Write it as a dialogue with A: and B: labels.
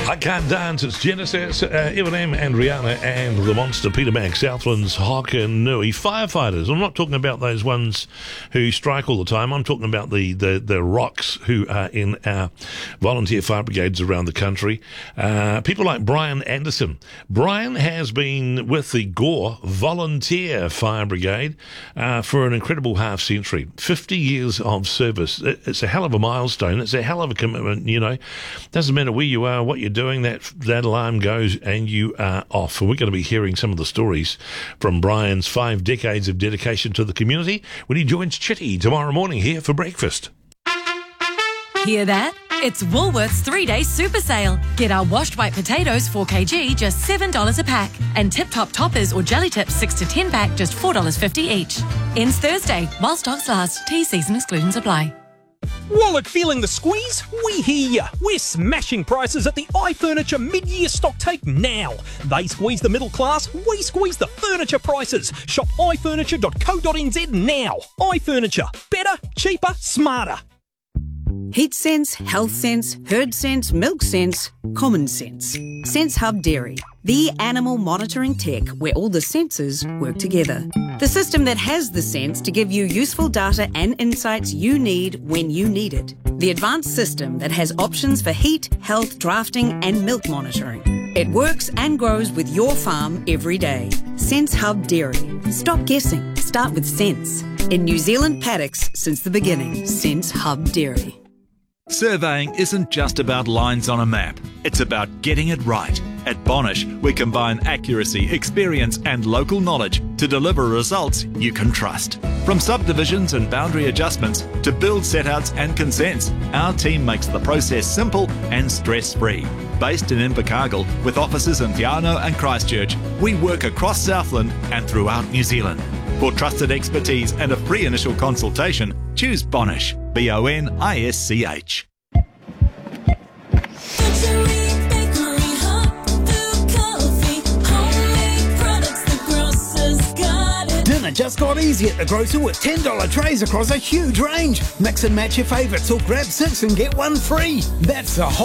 A: I Can't Dance, it's Genesis, Eminem and Rihanna and the monster Peter Mac, Southland's Hokanui. Firefighters, I'm not talking about those ones who strike all the time, I'm talking about the rocks who are in our volunteer fire brigades around the country. People like Brian Anderson. Brian has been with the Gore Volunteer Fire Brigade for an incredible half century. 50 years of service. It's a hell of a milestone. It's a hell of a commitment, you know. Doesn't matter where you are, what you're doing, that alarm goes and you are off. And we're going to be hearing some of the stories from Brian's 5 decades of dedication to the community when he joins Chitty tomorrow morning here for breakfast.
B: Hear that? It's Woolworths 3-day super sale. Get our washed white potatoes 4kg, just $7 a pack. And Tip Top Toppers or Jelly Tips 6 to 10 pack, just $4.50 each. Ends Thursday, while stocks last. T-season exclusions apply.
C: Wallet feeling the squeeze? We hear ya. We're smashing prices at the iFurniture mid-year stock take now. They squeeze the middle class, we squeeze the furniture prices. Shop ifurniture.co.nz now. iFurniture. Better, cheaper, smarter.
D: Heat sense, health sense, herd sense, milk sense, common sense. Sense Hub Dairy, the animal monitoring tech where all the senses work together. The system that has the sense to give you useful data and insights you need when you need it. The advanced system that has options for heat, health, drafting and milk monitoring. It works and grows with your farm every day. Sense Hub Dairy. Stop guessing. Start with sense. In New Zealand paddocks since the beginning. Sense Hub Dairy.
E: Surveying isn't just about lines on a map, it's about getting it right. At Bonish, we combine accuracy, experience and local knowledge to deliver results you can trust. From subdivisions and boundary adjustments to build setouts and consents, our team makes the process simple and stress-free. Based in Invercargill, with offices in Te Anau and Christchurch, we work across Southland and throughout New Zealand. For trusted expertise and a free initial consultation, choose Bonish. B-O-N-I-S-C-H.
F: Dinner just got easy at the grocer with $10 trays across a huge range. Mix and match your favourites or grab 6 and get 1 free. That's the whole